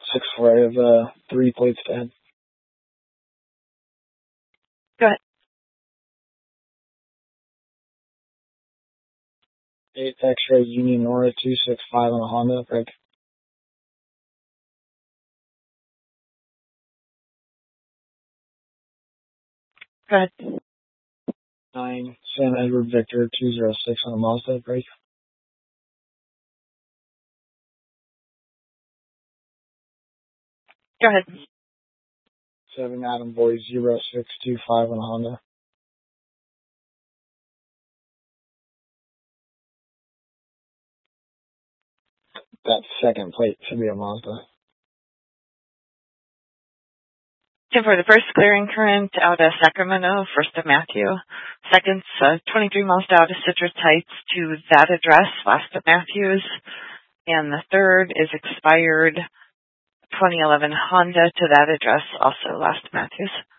6-4. I have 3 plates to add. Go ahead. 8 X-ray Union Nora 265 on a Honda break. Go ahead. 9 Sam Edward Victor 206 on a Mazda break. Go ahead. 7 Adam Boy 0625 on a Honda. That second plate should be a Mazda. 10-4, the first clearing current out of Sacramento, first to Matthew. Second, 23 Mazda out of Citrus Heights to that address, last to Matthews. And the third is expired 2011 Honda to that address, also last to Matthews.